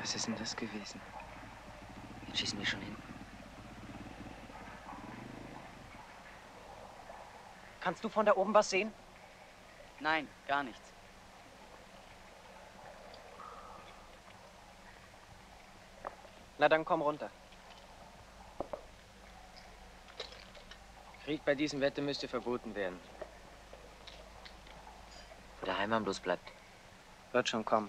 Was ist denn das gewesen? Jetzt schießen die schon hin. Kannst du von da oben was sehen? Nein, gar nichts. Na dann komm runter. Krieg bei diesem Wetter müsste verboten werden. Wo der Heimann bloß bleibt. Wird schon kommen.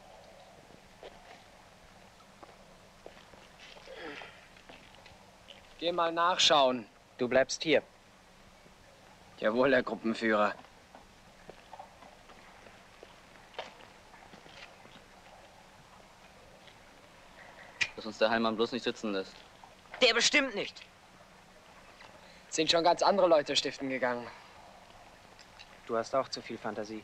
Geh mal nachschauen. Du bleibst hier. Jawohl, Herr Gruppenführer. Dass uns der Heimann bloß nicht sitzen lässt. Der bestimmt nicht. Sind schon ganz andere Leute stiften gegangen. Du hast auch zu viel Fantasie.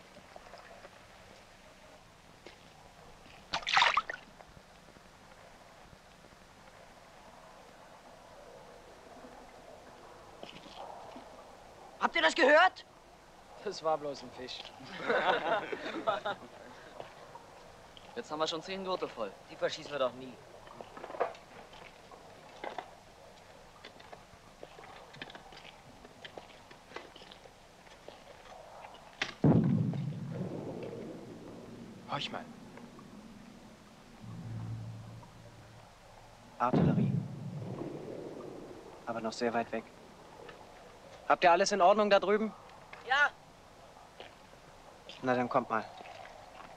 Habt ihr das gehört? Das war bloß ein Fisch. Jetzt haben wir schon 10 Gurte voll. Die verschießen wir doch nie. Horch mal. Artillerie. Aber noch sehr weit weg. Habt ihr alles in Ordnung da drüben? Ja. Na, dann kommt mal.